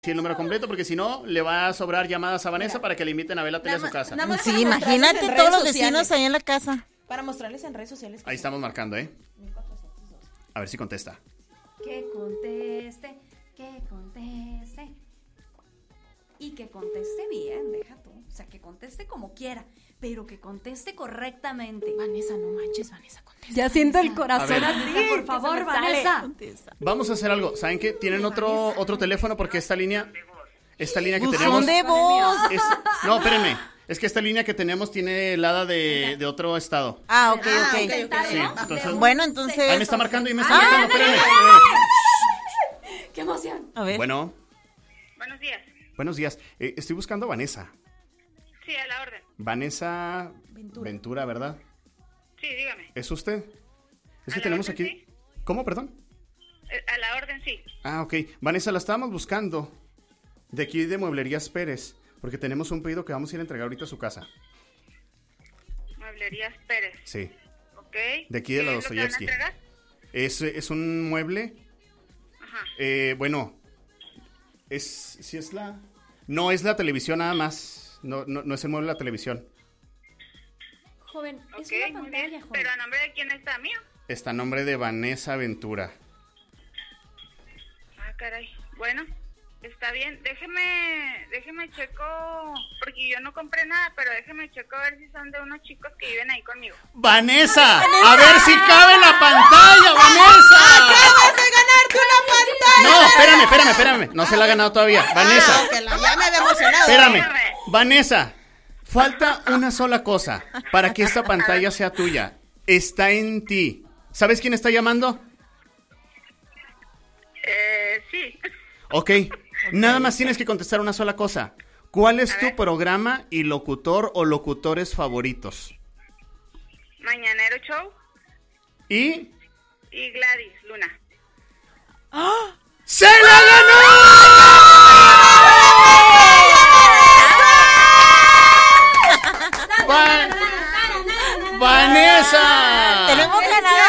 el número completo, porque si no, le va a sobrar llamadas a Vanessa para que le inviten a ver la tele a su casa. Sí, imagínate todos los vecinos ahí en la casa. Para mostrarles en redes sociales. Ahí estamos marcando, ¿eh? A ver si contesta. Que conteste. Y que conteste bien, deja tú. O sea, que conteste como quiera, pero que conteste correctamente. Vanessa, no manches, Vanessa, contesta. Ya siento el corazón A ver. así, por favor, Vanessa. Vamos a hacer algo. ¿Saben qué? ¿Tienen otro teléfono? Porque esta línea que Buzón tenemos... de voz. No, espérenme. Es que esta línea que tenemos tiene helada de otro estado. Ah, ok. Sí, entonces... Bueno, entonces... Ahí me está marcando y me está marcando. Espérenme. ¡Qué emoción! A ver. Bueno, Buenos días. buenos días. Estoy buscando a Vanessa. Sí, a la orden. Vanessa Ventura, ¿verdad? Sí, dígame. ¿Es usted? Es ¿A que la tenemos orden, aquí... sí? ¿Cómo, perdón? A la orden, sí. Ah, ok. Vanessa, la estábamos buscando. De aquí de Mueblerías Pérez. Porque tenemos un pedido que vamos a ir a entregar ahorita a su casa. Mueblerías Pérez. Sí. Ok. De aquí de la ¿Qué es lo que van a Dostoyevsky. entregar? Es un mueble. Ajá. Bueno. ¿Sí es la...? No, es la televisión nada más. No es el mueble de la televisión. Joven, es Ok, una muy pantalla, bien. joven. ¿Pero a nombre de quién está mío? Está a nombre de Vanessa Ventura. Ah, caray. Bueno, está bien. Déjeme checo, porque yo no compré nada, pero déjeme checo a ver si son de unos chicos que viven ahí conmigo. ¡Vanessa! ¡A ver si cabe en la pantalla, Vanessa! ¡Acabas de ganarte una pantalla! No, espérame. No se la ha ganado todavía. Vanessa, Ya me había emocionado. espérame. Vanessa, falta una sola cosa para que esta pantalla sea tuya. Está en ti. ¿Sabes quién está llamando? Sí. Ok. Nada más tienes que contestar una sola cosa. ¿Cuál es tu programa y locutor o locutores favoritos? Mañanero Show Y... y Gladys Luna. ¡Se la ganó! ¡Vanessa! ¡Tenemos ganador!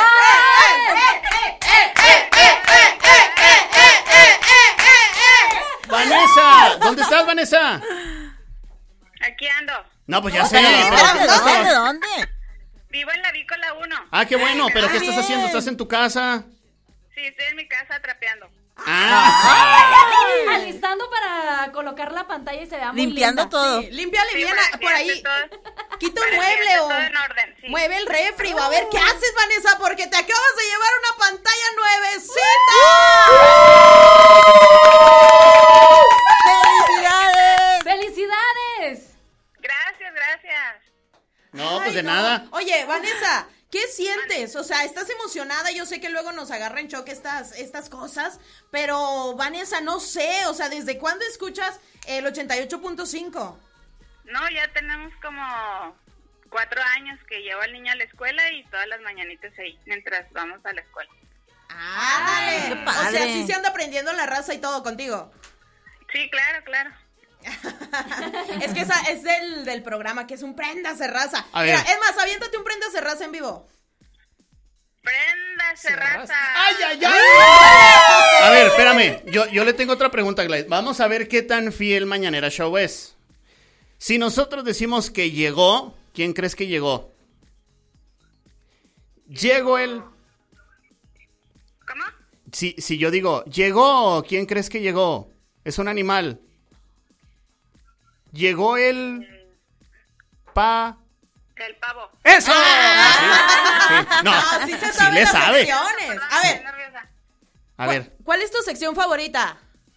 ¡Vanessa! ¿Dónde estás, Vanessa? Aquí ando. No, pues ya sé. ¿De dónde? Vivo en la Vícola 1. Ah, qué bueno, pero ¿qué estás haciendo? ¿Estás en tu casa? Sí, estoy en mi casa trapeando. Alistando para colocar la pantalla y se vea muy Limpiando linda. todo. Sí, límpiale Sí, bien para que por ahí. esté todo- Quita para un que mueble esté o todo en orden, sí. mueve el refri o a ver qué haces, Vanessa, porque te acabas de llevar una pantalla nuevecita. ¡Felicidades! ¡Felicidades! Gracias. No, pues Ay, de no. nada. Oye, Vanessa, ¿qué sientes? O sea, estás emocionada, yo sé que luego nos agarra en choque estas cosas, pero Vanessa, no sé, o sea, ¿desde cuándo escuchas el 88.5? No, ya tenemos como 4 años que llevo al niño a la escuela y todas las mañanitas ahí, mientras vamos a la escuela. ¡Ándale! qué O padre. sea, sí se anda aprendiendo la raza y todo contigo. Sí, claro. Es que esa es del programa, que es un Préndase Raza. A Mira, ver. es más, aviéntate un Préndase Raza en vivo. Préndase, raza. ¡Ay! A ver, espérame. Yo le tengo otra pregunta, Gladys. Vamos a ver qué tan fiel Mañanera Show es. Si nosotros decimos que llegó, ¿quién crees que llegó? Llegó él. ¿Cómo? Si yo digo, llegó, ¿quién crees que llegó? Es un animal. Llegó el... El pavo. ¡Eso! Sí. No, Sí se sí sabe le las sabe. secciones. A Estoy ver, nerviosa. A ver, ¿cuál es tu sección favorita?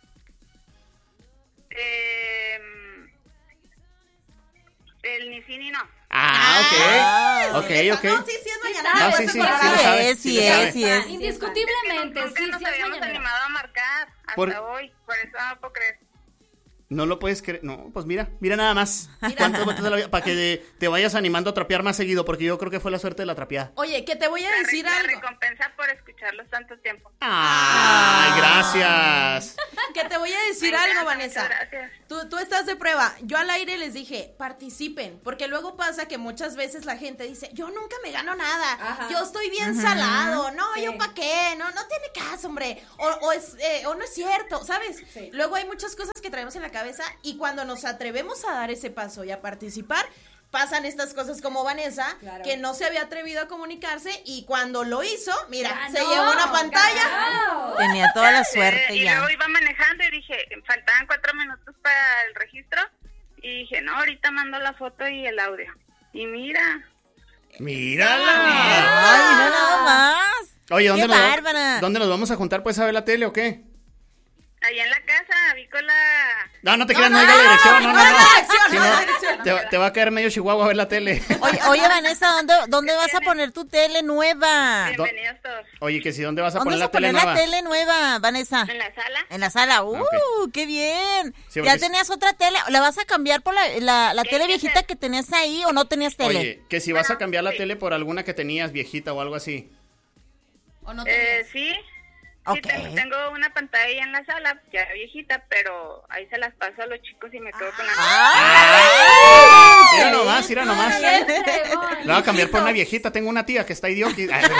El ni sí ni no. ok. No, sí, es mañana. No, sí, sí le sabe. Sí le sabe. es. Indiscutiblemente, Nunca sí nos es habíamos mañanera. animado a marcar hasta Por- hoy, por eso no puedo creer. No lo puedes creer. No, pues mira nada más. ¿Cuántas vueltas de la vida? Para que te vayas animando a trapear más seguido, porque yo creo que fue la suerte de la trapeada. Oye, que te voy a decir La algo. recompensa por escucharlos tanto tiempo. Ay, gracias. Que te voy a decir Me algo, encanta, Vanessa. muchas gracias. Tú estás de prueba. Yo al aire les dije, participen, porque luego pasa que muchas veces la gente dice, yo nunca me gano nada, Ajá. yo estoy bien salado, no, Sí. yo pa' qué, no tiene caso, hombre, o no es cierto, ¿sabes? Sí. Luego hay muchas cosas que traemos en la cabeza y cuando nos atrevemos a dar ese paso y a participar, pasan estas cosas como Vanessa, Claro. que no se había atrevido a comunicarse y cuando lo hizo, mira, Ganó, se llevó una pantalla. ganó. Tenía toda la suerte Y ya. luego iba manejando y dije, faltaban 4 minutos para el registro. Y dije, no, ahorita mando la foto y el audio. Y mira, Mírala. Ay, no nada más. Oye, ¡Qué bárbara! ¿dónde nos vamos a juntar pues a ver la tele o qué? allá en la casa, vi con la... No te creas, no digas la dirección, no. dirección, Si no, no, la dirección. te va a caer medio Chihuahua a ver la tele. Oye, Vanessa, ¿dónde vas a poner tu tele nueva? Bienvenidos todos. Oye, que si ¿dónde vas a ¿Dónde poner vas la a tele poner nueva? la tele nueva, Vanessa? En la sala. En la sala. Ok. ¡Qué bien! Sí, ¿Ya porque- tenías otra tele? ¿La vas a cambiar por la ¿Qué tele hay que viejita hacer? que tenías ahí o no tenías tele? Oye, que si vas a Bueno, cambiar la sí. tele por alguna que tenías viejita o algo así. ¿O no tenías? Sí. Ok. Sí, tengo una pantalla en la sala, ya viejita, pero ahí se las paso a los chicos y me quedo con la... Mira nomás. Bien fregón. La voy a cambiar por una viejita. Tengo una tía que está idiota.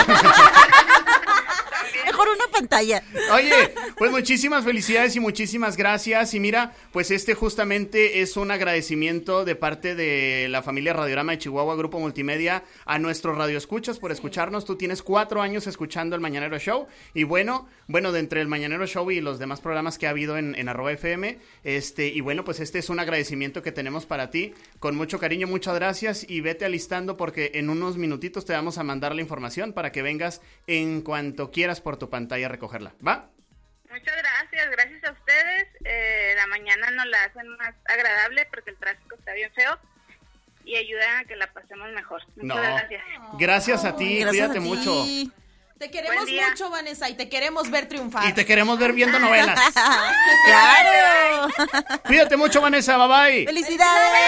Mejor una pantalla. Oye, pues muchísimas felicidades y muchísimas gracias. Y mira, pues justamente es un agradecimiento de parte de la familia Radiorama de Chihuahua, Grupo Multimedia, a nuestros radioescuchas por escucharnos. Tú tienes 4 años escuchando el Mañanero Show. Y bueno, de entre el Mañanero Show y los demás programas que ha habido en @FM, y bueno, pues este es un agradecimiento que tenemos para ti. Con mucho cariño, muchas gracias. Y vete alistando porque en unos minutitos te vamos a mandar la información para que vengas en cuanto quieras por tu pantalla a recogerla, ¿va? Muchas gracias a ustedes. La mañana nos la hacen más agradable porque el tráfico está bien feo y ayudan a que la pasemos mejor. Muchas gracias. Gracias a ti, Gracias cuídate a ti. mucho. Te queremos Buen día. mucho, Vanessa, y te queremos ver triunfar. Y te queremos ver viendo novelas. ¡Claro! Cuídate mucho, Vanessa, bye bye. ¡Felicidades!